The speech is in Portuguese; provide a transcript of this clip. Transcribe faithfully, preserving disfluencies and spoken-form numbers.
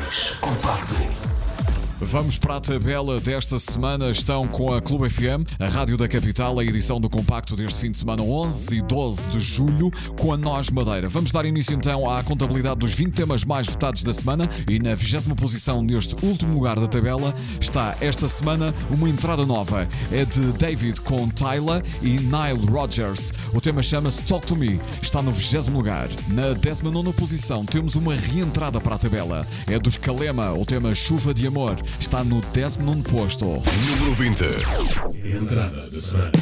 dois, compacto. Vamos para a tabela desta semana. Estão com a Clube F M, a Rádio da Capital, a edição do Compacto deste fim de semana, onze e doze de julho, com a Nós Madeira. Vamos dar início então à contabilidade dos vinte temas mais votados da semana e na vigésima posição neste último lugar da tabela está esta semana uma entrada nova. É de David com Tyla e Nile Rodgers. O tema chama-se Talk to Me. Está no vigésimo lugar. Na décima nona posição temos uma reentrada para a tabela. É dos Kalema, o tema Chuva de Amor. Está no décimo nono posto. Número vinte. Entrada da semana.